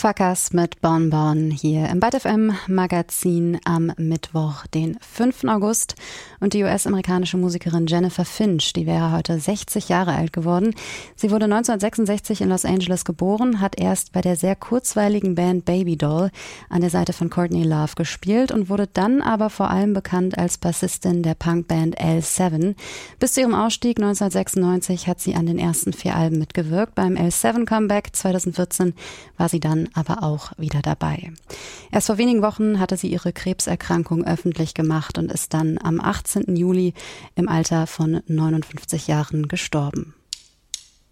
Fuckers mit Bon Bon hier im Byte FM Magazin am Mittwoch, den 5. August. Und die US-amerikanische Musikerin Jennifer Finch, die wäre heute 60 Jahre alt geworden. Sie wurde 1966 in Los Angeles geboren, hat erst bei der sehr kurzweiligen Band Baby Doll an der Seite von Courtney Love gespielt und wurde dann aber vor allem bekannt als Bassistin der Punkband L7. Bis zu ihrem Ausstieg 1996 hat sie an den ersten 4 Alben mitgewirkt. Beim L7 Comeback 2014 war sie dann aber auch wieder dabei. Erst vor wenigen Wochen hatte sie ihre Krebserkrankung öffentlich gemacht und ist dann am 18. Juli im Alter von 59 Jahren gestorben.